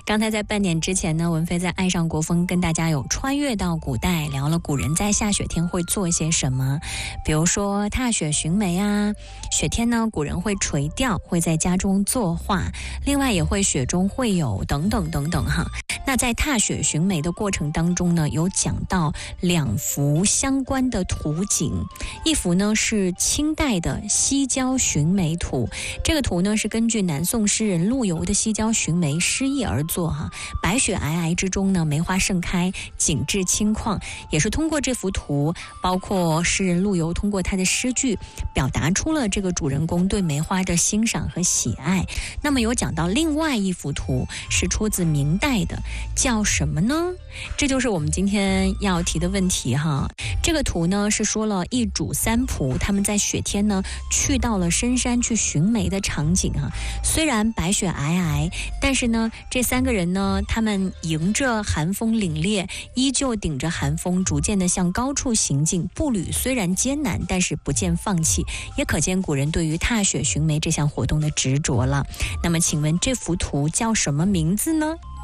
刚才在半点之前呢，文飞在爱上国风跟大家有穿越到古代，聊了古人在下雪天会做些什么，比如说踏雪寻梅啊，雪天呢古人会垂钓，会在家中作画，另外也会雪中会友等等等等哈。那在踏雪寻梅的过程当中呢，有讲到2幅相关的图景，一幅呢是清代的西郊寻梅图，这个图呢是根据南宋诗人陆游的西郊寻梅诗意而作哈。白雪皑皑之中呢，梅花盛开，景致清旷，也是通过这幅图，包括诗人陆游通过他的诗句，表达出了这个主人公对梅花的欣赏和喜爱。那么有讲到另外一幅图是出自明代的，叫什么呢？这就是我们今天要提的问题哈。这个图呢是说了一主3仆他们在雪天呢去到了深山去寻梅的场景啊。虽然白雪皑皑，但是呢这3个人呢，他们迎着寒风凛冽，依旧顶着寒风逐渐的向高处行进，步履虽然艰难，但是不见放弃，也可见古人对于踏雪寻梅这项活动的执着了。那么请问这幅图叫什么名字呢？